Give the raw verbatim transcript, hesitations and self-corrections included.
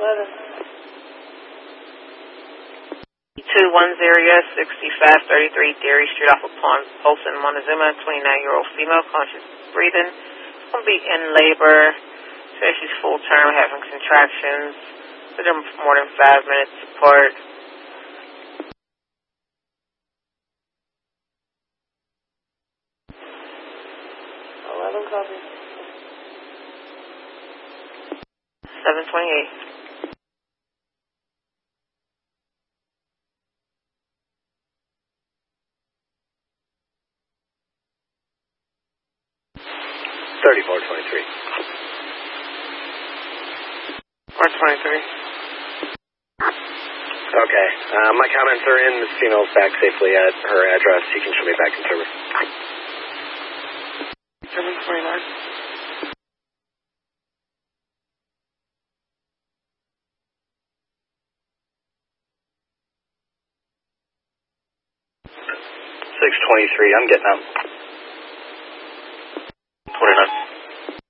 eleven. two one zero S, sixty-five thirty-three Dairy Street off of Polson, Montezuma, twenty-nine-year-old female, conscious breathing. Going to be in labor. Says she's full term, having contractions. So they're more than five minutes apart. eleven copy. seven twenty-eight. thirty-four twenty-three. four twenty-three. Okay. Uh, my comments are in. Miss Tino's back safely at her address. You can show me back in service. seven twenty-nine. six twenty-three. I'm getting up.